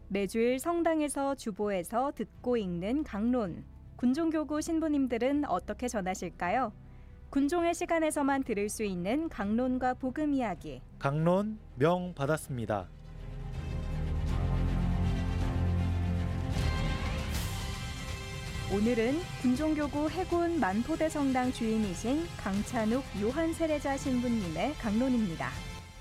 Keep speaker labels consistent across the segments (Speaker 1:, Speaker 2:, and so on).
Speaker 1: 매주일 성당에서 주보에서 듣고 읽는 강론. 군종교구 신부님들은 어떻게 전하실까요? 군종의 시간에서만 들을 수 있는 강론과 복음 이야기.
Speaker 2: 강론 명 받았습니다.
Speaker 1: 오늘은 군종교구 해군 만포대 성당 주임이신 강찬욱 요한 세례자 신부님의 강론입니다.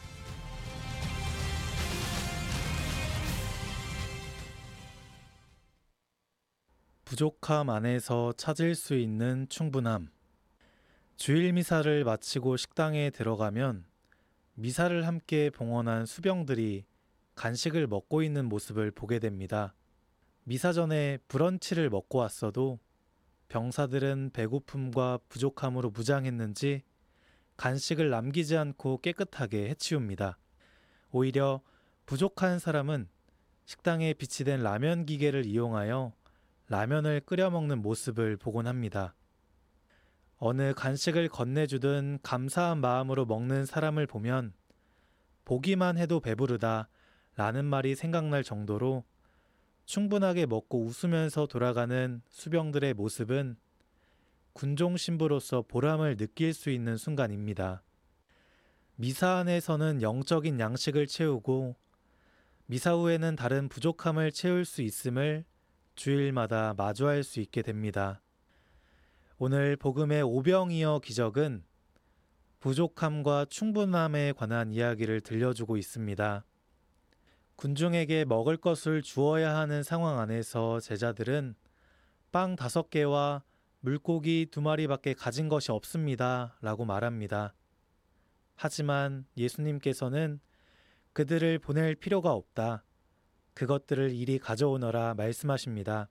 Speaker 2: 부족함 안에서 찾을 수 있는 충분함. 주일 미사를 마치고 식당에 들어가면 미사를 함께 봉헌한 수병들이 간식을 먹고 있는 모습을 보게 됩니다. 미사 전에 브런치를 먹고 왔어도 병사들은 배고픔과 부족함으로 무장했는지 간식을 남기지 않고 깨끗하게 해치웁니다. 오히려 부족한 사람은 식당에 비치된 라면 기계를 이용하여 라면을 끓여 먹는 모습을 보곤 합니다. 어느 간식을 건네주든 감사한 마음으로 먹는 사람을 보면 보기만 해도 배부르다 라는 말이 생각날 정도로 충분하게 먹고 웃으면서 돌아가는 수병들의 모습은 군종 신부로서 보람을 느낄 수 있는 순간입니다. 미사 안에서는 영적인 양식을 채우고 미사 후에는 다른 부족함을 채울 수 있음을 주일마다 마주할 수 있게 됩니다. 오늘 복음의 오병이어 기적은 부족함과 충분함에 관한 이야기를 들려주고 있습니다. 군중에게 먹을 것을 주어야 하는 상황 안에서 제자들은 빵 5개와 물고기 2마리밖에 가진 것이 없습니다 라고 말합니다. 하지만 예수님께서는 그들을 보낼 필요가 없다. 그것들을 이리 가져오너라 말씀하십니다.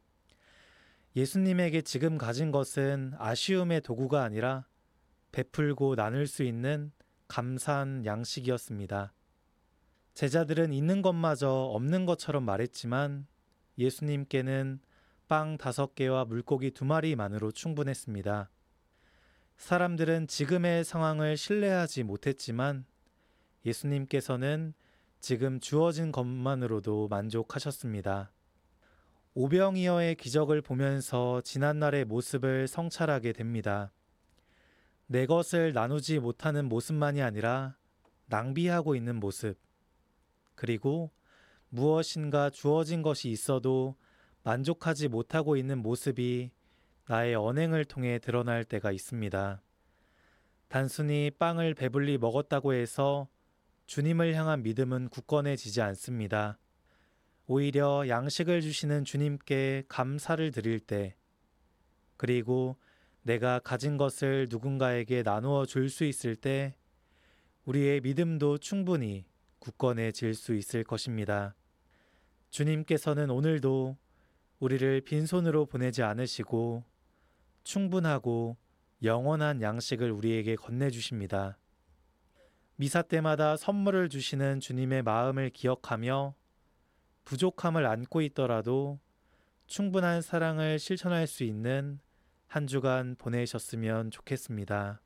Speaker 2: 예수님에게 지금 가진 것은 아쉬움의 도구가 아니라 베풀고 나눌 수 있는 감사한 양식이었습니다. 제자들은 있는 것마저 없는 것처럼 말했지만 예수님께는 빵 5개와 물고기 2마리만으로 충분했습니다. 사람들은 지금의 상황을 신뢰하지 못했지만 예수님께서는 지금 주어진 것만으로도 만족하셨습니다. 오병이어의 기적을 보면서 지난날의 모습을 성찰하게 됩니다. 내 것을 나누지 못하는 모습만이 아니라 낭비하고 있는 모습, 그리고 무엇인가 주어진 것이 있어도 만족하지 못하고 있는 모습이 나의 언행을 통해 드러날 때가 있습니다. 단순히 빵을 배불리 먹었다고 해서 주님을 향한 믿음은 굳건해지지 않습니다. 오히려 양식을 주시는 주님께 감사를 드릴 때, 그리고 내가 가진 것을 누군가에게 나누어 줄 수 있을 때 우리의 믿음도 충분히 굳건해질 수 있을 것입니다. 주님께서는 오늘도 우리를 빈손으로 보내지 않으시고 충분하고 영원한 양식을 우리에게 건네주십니다. 미사 때마다 선물을 주시는 주님의 마음을 기억하며 부족함을 안고 있더라도 충분한 사랑을 실천할 수 있는 한 주간 보내셨으면 좋겠습니다.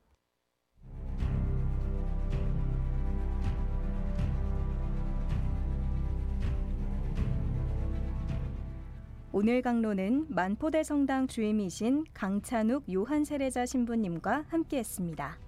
Speaker 1: 오늘 강론은 만포대 성당 주임이신 강찬욱 요한 세례자 신부님과 함께했습니다.